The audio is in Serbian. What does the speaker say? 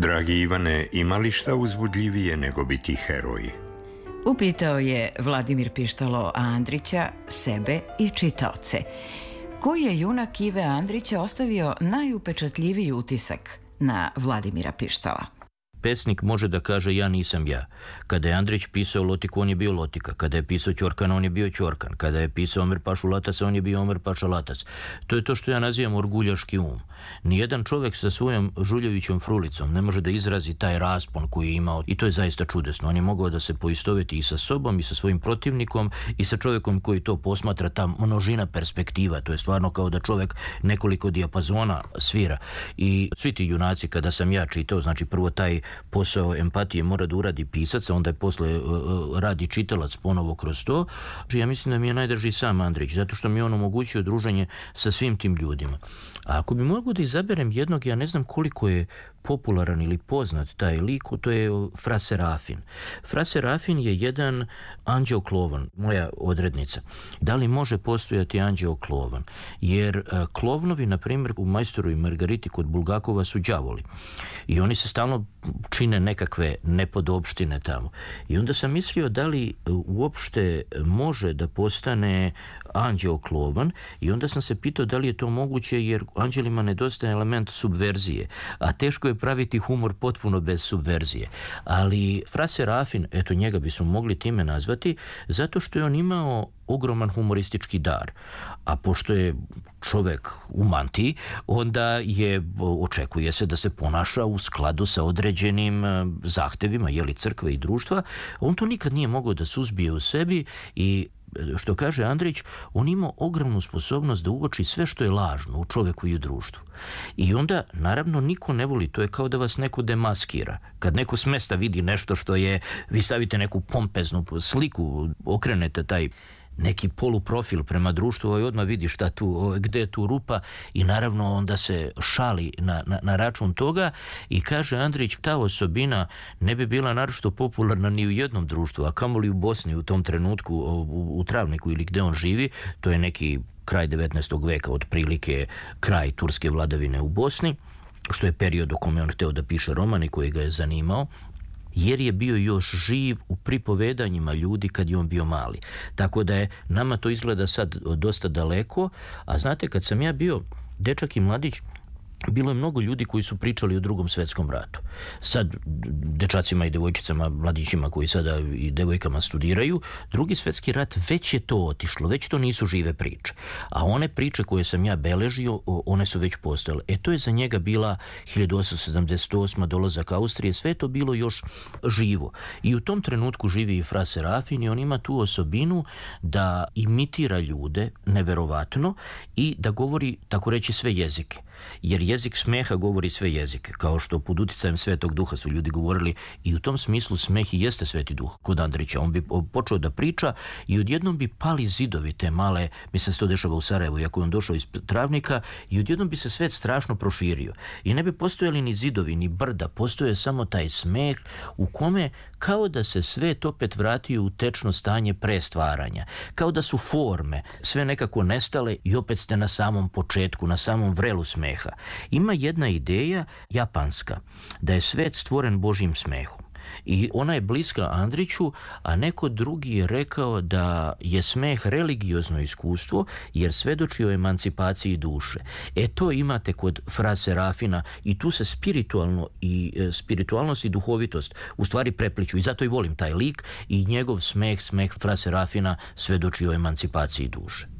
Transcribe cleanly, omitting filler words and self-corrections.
Dragi Ivane, ima li šta uzbudljivije nego biti heroj? Upitao je Vladimir Pištalo Andrića, sebe i čitaoce. Koji je junak Ive Andrića ostavio najupečatljiviji utisak na Vladimira Pištala? Pesnik može da kaže ja nisam ja. Kada je Andrić pisao Lotiku, on je bio Lotika. Kada je pisao Ćorkana, on je bio Ćorkan. Kada je pisao Omer Pašu Latasa, on je bio Omer Paša Latas. To je to što ja nazivam orguljaški um. Nijedan čovjek sa svojom Žuljevićom frulicom ne može da izrazi taj raspon koji je imao i to je zaista čudesno. On je mogao da se poistoveti i sa sobom i sa svojim protivnikom i sa čovjekom koji to posmatra, ta množina perspektiva. To je stvarno kao da čovjek nekoliko dijapazona svira. I svi ti junaci, kada sam ja čitao, znači prvo taj posao empatije mora da uradi pisac, a onda je posle radi čitalac ponovo kroz to. Ja mislim da mi je najdraži sam Andrić, zato što mi je on omogućio druženje sa svim tim ljudima. A ako bi mogu da izaberem jednog, ja ne znam koliko je popularan ili poznat taj lik, to je Fra Serafin. Fra Serafin je jedan anđeo klovan, moja odrednica. Da li može postojati anđeo klovan? Jer klovnovi, na primjer, u Majstoru i Margariti kod Bulgakova su đavoli. I oni se stalno čine nekakve nepodopštine tamo. I onda sam mislio da li uopšte može da postane anđeo klovan i onda sam se pitao da li je to moguće jer anđelima nedostaje element subverzije, a teško je praviti humor potpuno bez subverzije. Ali Fra Serafin, eto njega bismo mogli time nazvati, zato što je on imao ogroman humoristički dar. A pošto je čovjek u mantiji, onda očekuje se da se ponaša u skladu sa određenim zahtevima crkve i društva. On to nikad nije mogao da suzbije u sebi i što kaže Andrić, on ima ogromnu sposobnost da uoči sve što je lažno u čovjeku i u društvu. I onda, naravno, niko ne voli, to je kao da vas neko demaskira. Kad neko s mesta vidi nešto što je, vi stavite neku pompeznu sliku, okrenete taj neki poluprofil prema društvu i odmah vidi gde je tu rupa i naravno onda se šali na račun toga i kaže Andrić, ta osobina ne bi bila naročito popularna ni u jednom društvu, a kamoli u Bosni u tom trenutku, u Travniku ili gde on živi, to je neki kraj 19. veka, otprilike kraj turske vladavine u Bosni, što je period u kome on hteo da piše roman i koji ga je zanimao, jer je bio još živ u pripovedanjima ljudi kad je on bio mali. Tako da je nama to izgleda sad dosta daleko, a znate, kad sam ja bio dečak i mladić, bilo je mnogo ljudi koji su pričali o Drugom svjetskom ratu. Sad, dečacima i devojčicama, mladićima koji sada i devojkama studiraju, Drugi svjetski rat već je to otišlo, već to nisu žive priče. A one priče koje sam ja beležio, one su već postojale. To je za njega bila 1878. dolazak Austrije, sve to bilo još živo. I u tom trenutku živi i Fra Serafin i on ima tu osobinu da imitira ljude, neverovatno, i da govori, tako reći, sve jezike. Jer jezik smeha govori sve jezike, kao što pod uticajem Svetog Duha su ljudi govorili i u tom smislu smeh i jeste Sveti Duh kod Andrića. On bi počeo da priča i odjednom bi pali zidovi te male, mislim se to dešava u Sarajevu, iako je on došao iz Travnika, i odjednom bi se svet strašno proširio. I ne bi postojali ni zidovi, ni brda, postoje samo taj smeh u kome kao da se svet opet vratio u tečno stanje pre stvaranja. Kao da su forme sve nekako nestale i opet ste na samom početku, na samom vrelu smeha. Ima jedna ideja japanska, da je svet stvoren Božjim smehom. I ona je bliska Andriću, a neko drugi je rekao da je smeh religiozno iskustvo jer svedoči o emancipaciji duše. To imate kod Fra Serafina i tu se spiritualnost i duhovitost u stvari prepliću i zato i volim taj lik i njegov smeh Fra Serafina svedoči o emancipaciji duše.